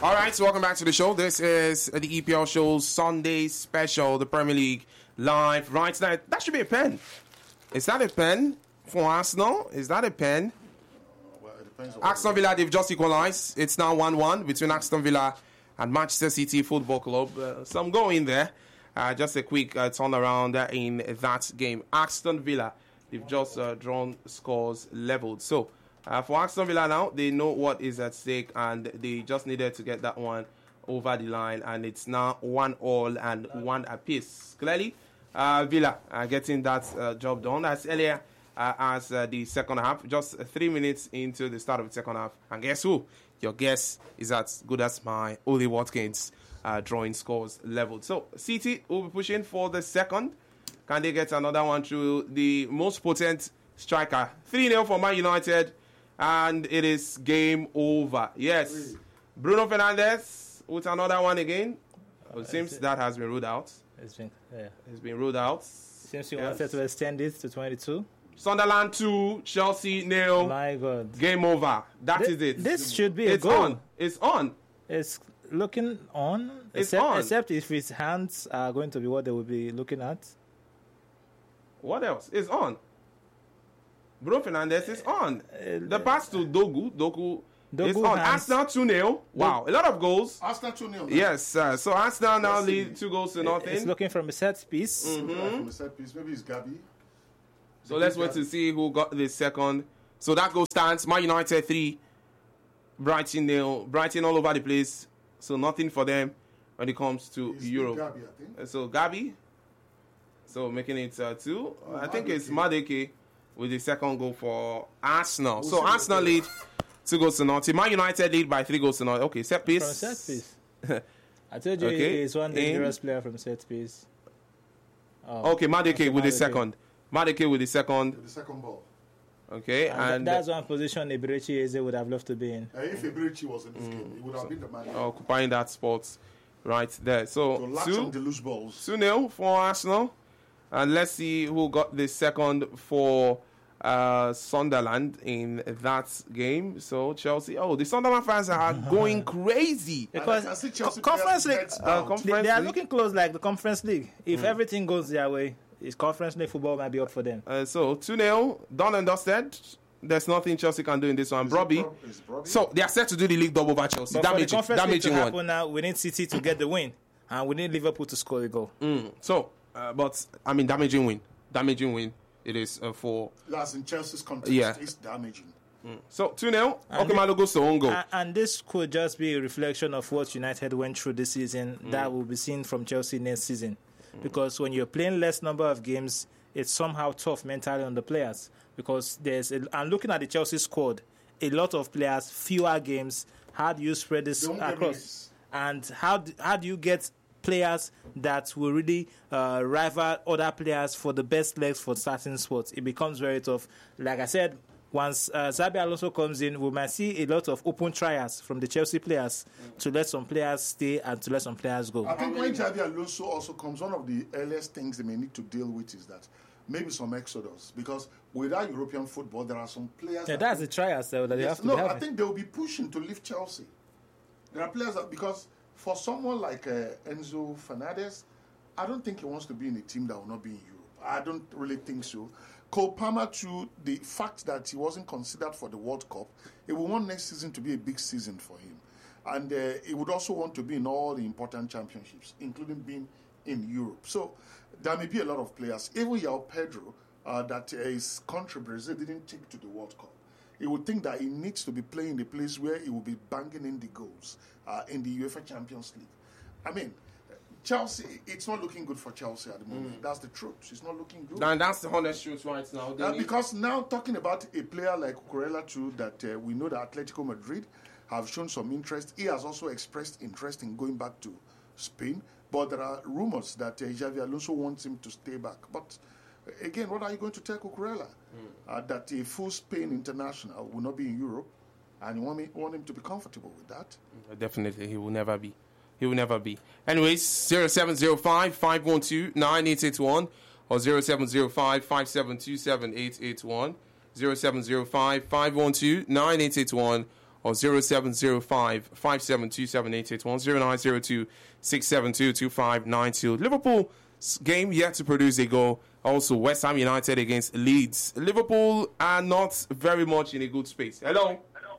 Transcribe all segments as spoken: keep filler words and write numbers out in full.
All right, so welcome back to the show. This is the E P L Show's Sunday special, the Premier League live right now. That should be a pen. Is that a pen for Arsenal? Is that a pen? Well, it depends on Aston Villa, they've just equalized. It's now one one between Aston Villa and Manchester City Football Club. Uh, some go in there. Uh, just a quick uh, turnaround uh, in that game. Aston Villa, they've just uh, drawn scores leveled. So, uh, for Aston Villa now, they know what is at stake and they just needed to get that one over the line. And it's now one all and one apiece. Clearly, uh, Villa are getting that uh, job done. As earlier uh, as uh, the second half, just three minutes into the start of the second half. And guess who? Your guess is as good as my Oli Watkins. Uh, drawing scores leveled. So City will be pushing for the second. Can they get another one through the most potent striker? three nil for Man United, and it is game over. Yes, Bruno Fernandes with another one again. Well, it seems that has been ruled out. It's been, yeah. It's been ruled out. Seems you Yes. wanted to extend it to twenty-two. Sunderland two, Chelsea nil. My God. Game over. That Thi- is it. This should be a It's goal. on. It's on. It's looking on, It's except, on. except if his hands are going to be what they will be looking at. What else? It's on. Bruno Fernandes is on. Uh, The pass to Dogu. Dogu, Dogu is on. has- Arsenal two nil. Wow. A lot of goals. Arsenal two nil. Yes. Uh, so Arsenal now Yes, lead it- two goals to It's nothing. looking from a set piece. Mm. From a set piece. Maybe it's Gabi. So let's wait to see who got the second. So that goal stands. Man United three. Brighton nil. Brighton all over the place. So nothing for them when it comes to It's Europe. Gabi, I think. Uh, So Gabi. So making it uh, two. Oh, I think it's Madueke. Madueke with the second goal for Arsenal. Who's so the Arsenal goal? lead two goals to nothing. Man United lead by three goals to nothing. Okay, set piece. From set piece. I told you Okay. he's one In- dangerous player from set piece. Oh. Okay, Madueke Okay, with the Madueke. second. Madueke with the second. The second ball. Okay, And, and, that's one position Iberici Eze would have loved to be in. Uh, if Eberici was in this Mm. game, he would have been the man. uh, occupying that spot right there. So to latch two on the loose balls. two nil for Arsenal, and let's see who got the second for uh, Sunderland in that game. So Chelsea. Oh, the Sunderland fans are going crazy. Because I can see co- Chelsea Conference players League, heads Uh, down. conf- they, they are Conference League. looking close like the Conference League. If everything goes their way, it's Conference League football might be up for them. Uh, so two nil, done and dusted. There's nothing Chelsea can do in this one. Is it Robbie. Rob- is Robbie? So they are set to do the league double over Chelsea. But for the Damaging, Conference League to damaging happen one. now, we need City to get the win. And we need Liverpool to score a goal. Mm. So, uh, but I mean, damaging win, damaging win. It is uh, for That's in Chelsea's context. Yeah. It's damaging. so two nil. And Okay, Malo goes to own goal. A- And this could just be a reflection of what United went through this season that will be seen from Chelsea next season. Because when you're playing less number of games, it's somehow tough mentally on the players. Because there's, a, and looking at the Chelsea squad, a lot of players, fewer games. How do you spread this They won't get across? minutes. And how do, how do you get players that will really uh, rival other players for the best legs for certain spots? It becomes very tough. Like I said, once uh, Xabi Alonso comes in, we might see a lot of open trials from the Chelsea players to let some players stay and to let some players go. I think when Xabi Alonso also comes, one of the earliest things they may need to deal with is that maybe some exodus. Because without European football, there are some players... Yeah, that- that's the trials uh, that they Yes, have to no, be I having. think they will be pushing to lift Chelsea. There are players that, because for someone like uh, Enzo Fernandez, I don't think he wants to be in a team that will not be in Europe. I don't really think so. Cole Palmer, too, the fact that he wasn't considered for the World Cup, he will want next season to be a big season for him. And uh, he would also want to be in all the important championships, including being in Europe. So there may be a lot of players, even João Pedro, uh, that uh, his country, Brazil, didn't take to the World Cup. He would think that he needs to be playing the place where he will be banging in the goals uh, in the UEFA Champions League. I mean, Chelsea, it's not looking good for Chelsea at the moment. That's the truth. It's not looking good. And that's the honest truth right now. They Uh, need- because now talking about a player like Cucurella too, that uh, we know that Atletico Madrid have shown some interest. He has also expressed interest in going back to Spain. But there are rumors that uh, Xavi Alonso wants him to stay back. But uh, again, what are you going to tell Cucurella? Uh, that a full Spain international will not be in Europe, and you want me want him to be comfortable with that? Definitely, he will never be. He will never be. Anyways, zero seven zero five, five one two, nine eight eight one or zero seven zero five, five seven two seven, eight eight one, zero seven zero five, five one two, nine eight eight one or zero seven zero five, five seven two seven eight eight one, zero nine zero two, six seven two, two five nine two. Liverpool's game yet to produce a goal. Also, West Ham United against Leeds. Liverpool are not very much in a good space. Hello.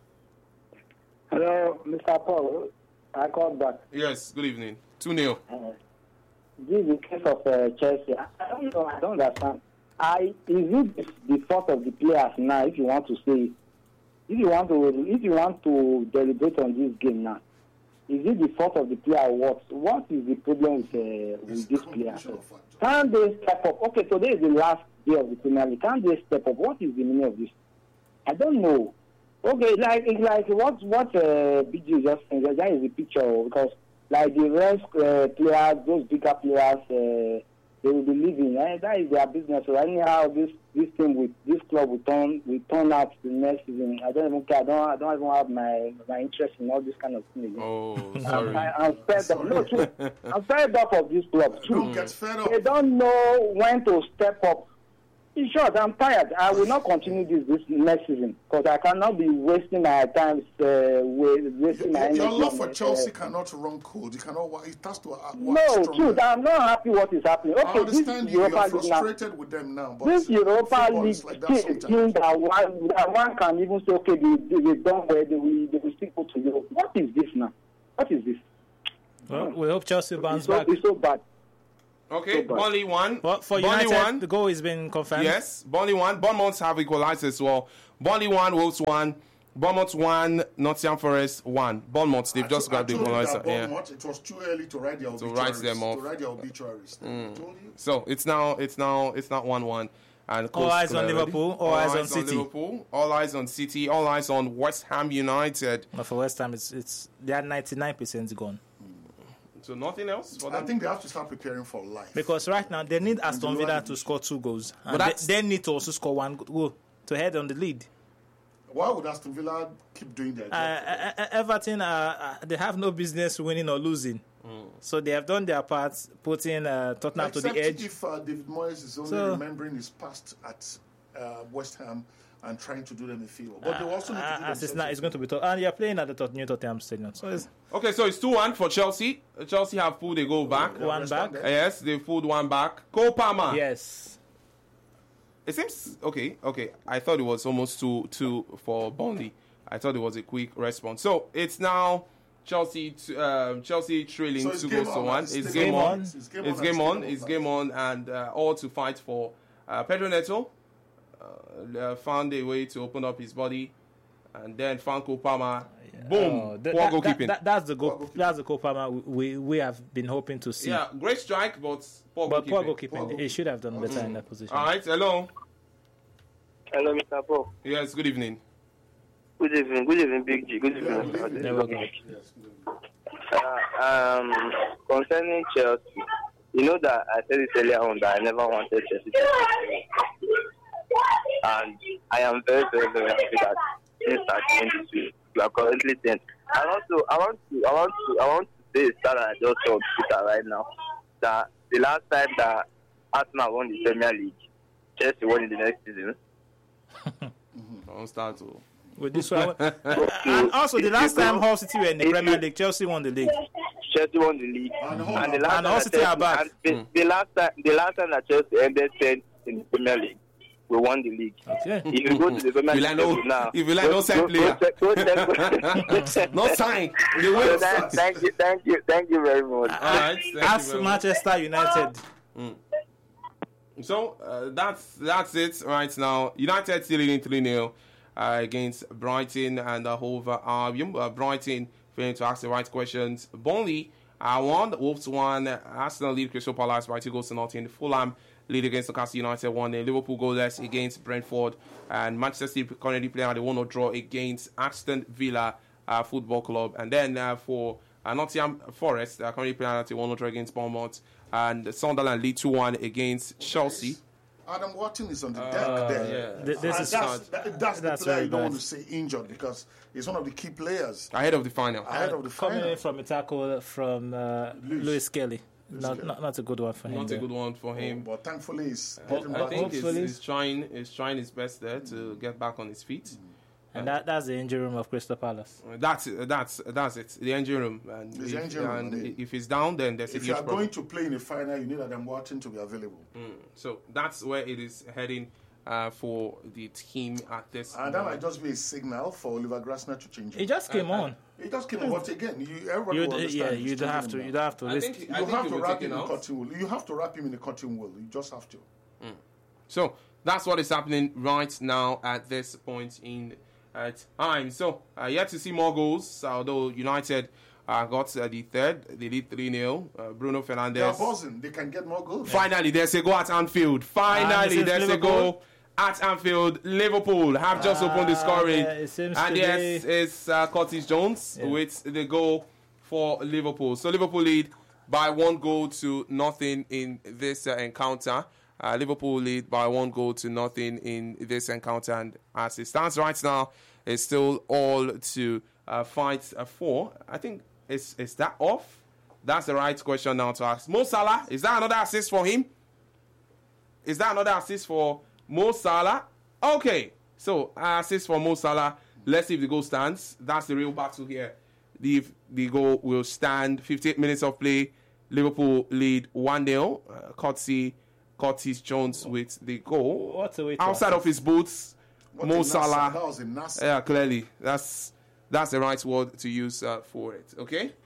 Hello, Mister Paul. I called back. Yes, good evening. two nil. Uh, this is the case of uh, Chelsea. I, I don't know. I don't understand. I is it the fault of the players now? If you want to say, if you want to, if you want to deliberate on this game now, is it the fault of the player? Or what? What is the problem with uh, with this player? Can they step up? Okay, today is the last day of the Premier League. Can they step up? What is the meaning of this? I don't know. Okay, like it's like what what uh, B G just saying. That is the picture because like the rest uh, players, those bigger players, uh, they will be leaving. Eh? That is their business. So anyhow, this this team with this club will turn will turn out the next season. I don't even care. I don't I don't even have my my interest in all this kind of thing again. Oh, sorry. I, I'm fed up. No, true. I'm fed up of this club. True. Don't get fed up. They don't know when to step up. In short, I'm tired. I will not continue this this next season because I cannot be wasting my time. Uh, wasting my Your, energy. your love for on, Chelsea uh, cannot run cold. You cannot. wa- It has to. Uh, work No, stronger. truth. I'm not happy what is happening. I Okay, this understand is you. You're Europa League now. frustrated with them now, but This Europa football League is like that thing sometimes. thing that one, that one can even say, okay, they, they, they done well, they will, they will still go to Europe. What is this now? What is this? Well, we hope Chelsea bounce It's so, back. it's so bad. Okay, So bad. Burnley won. But for Burnley United, won. the goal has been confirmed. Yes, Burnley won. Bournemouth have equalized as well. Burnley won, Wolves won. Bournemouth won, Nottingham Forest won. Bournemouth, they've I just to- I got the told you equalizer. that Yeah. Bournemouth, it was too early to write their To obituaries. write them off. To write their obituaries. I told you. So it's now it's now it's not one one. And All close eyes to on already. Liverpool, all eyes on City. Liverpool, all eyes on City, all eyes on West Ham United. But for West Ham, it's it's they are ninety-nine percent gone. So nothing else for I them. think they have to start preparing for life. Because right now they need Aston lower Villa to division. score two goals, But and that's- they, they need to also score one goal to head on the lead. Why would Aston Villa keep doing their job? Uh, uh, uh, Everton, uh, uh, they have no business winning or losing, so they have done their part, putting uh, Tottenham Except to the edge. if uh, David Moyes is only So- remembering his past at uh, West Ham and trying to do them a favor. But they also need to do Uh, as it's themselves not, a it's going to be tough. And you're playing at the Tot- new Tottenham Stadium, so it's Okay, so it's two one for Chelsea. Chelsea have pulled a goal back. They one back. responded. Uh, yes, they pulled one back. Cole Palmer. yes. It seems okay. Okay, I thought it was almost two two for Burnley. I thought it was a quick response. So it's now Chelsea t- um, Chelsea trailing So it's two game goals to on. one. It's It's the game game on. on. It's game It's on game and on. it's It's game game on, and uh, all to fight for. Uh, Pedro Neto uh, uh, found a way to open up his body, and then Franco Palmer. Boom! Oh, th- Poor that- goalkeeping. that- that- that's the goal. Poor goalkeeping. That's the goal Palmer we we have been hoping to see. yeah, great strike, but poor But poor goalkeeping. goalkeeping. Poor He should have done better in that position. All right. Hello. Hello, Mister Paul. Yes. Good evening. Good evening. Good evening, Big G. Good Yeah, evening. good evening. Never go. Yes, good evening. Uh, um, concerning Chelsea, you know that I said it earlier on that I never wanted Chelsea to win. And I am very, very, very happy that since starting this week, you are currently tenth. I want to, I want to, I want to, I want to say a stat that I just saw on Twitter right now. That the last time that Arsenal won the Premier League, Chelsea won in the next season. Don't start to. With this one, and also the last time Hull City were in the Premier League, Chelsea won the league. Chelsea won the league, And Hull and the are last And time Hull that City are Chelsea- back. and the, the last time, the last time that Chelsea ended tenth in the Premier League, we won the league. Okay. If you go to the Premier If you League like no- table now, if you like no go- sign go- player. go check- go check- go check- No sign. The So way. that- Thank you, thank you, thank you very much. All right. Thank you As very much. Manchester United, So uh, that's that's it right now. United still leading three nil uh, against Brighton and uh, Hove Albion. Uh, Brighton failing to ask the right questions. Burnley uh, won. Wolves won. Arsenal lead Crystal Palace by two goals to nothing. Fulham lead against Newcastle United one nil. Liverpool goalless against Brentford. And Manchester City currently playing at the one nil draw against Aston Villa uh, Football Club. And then uh, for uh, Nottingham Forest, uh, currently playing at the one nil draw against Bournemouth. And Sunderland lead two one against Chelsea. Adam Watson is on the deck there. yeah. Th- this And is that's, hard. that, that's, That's the player very you don't bad. want to say injured because he's one of the key players Ahead of the final. ahead of the coming final. in from a tackle from uh, Lewis. Lewis Kelly. Not, Kelly. not not a good one for him. Not a there. good one for him. But thankfully, he's Well, getting I back. think he's, Hopefully. he's trying he's trying his best there to get back on his feet. And that, that's the engine room of Crystal Palace. Uh, That's that's that's it. The engine room. And, It's if, the engine room, and I mean. if it's down, then there's a If huge you are problem. going to play in a final, you need Adam Wharton to be available. So that's where it is heading uh, for the team at this And that moment. might just be a signal for Oliver Grasner to change He it. just came Uh, on. It just came on. But again, you, everybody You will understand. yeah, he's you don't have to. changing You him don't have to I risk. think, I You think have he to will wrap take him it in out. cotton wool. You have to wrap him in a cotton wool. You just have to. So that's what is happening right now at this point in uh, time. So uh, yet to see more goals, although United uh, got uh, the third. They lead three nil. Uh, Bruno They are Fernandes. buzzing. They can get more goals. Finally, there's a goal at Anfield. And Finally, this is there's a Liverpool. goal at Anfield. Liverpool have just opened the Ah, scoring. yeah, it seems And today- yes, it's uh, Curtis Jones Yeah. with the goal for Liverpool. So Liverpool lead by one goal to nothing in this uh, encounter. Uh, Liverpool lead by one goal to nothing in this encounter. And as it stands right now, it's still all to uh, fight uh, for. I think, is, is that off? That's the right question now to ask. Mo Salah, is that another assist for him? Is that another assist for Mo Salah? Okay, so uh, assist for Mo Salah. Let's see if the goal stands. That's the real battle here. The, the goal will stand. fifty-eight minutes of play. Liverpool lead one nil. Uh, courtesy Curtis Jones with the goal. What a way to Outside of his boots, What a Mo nasty- That Salah. was a nasty. Yeah, clearly. That's that's the right word to use uh, for it. Okay?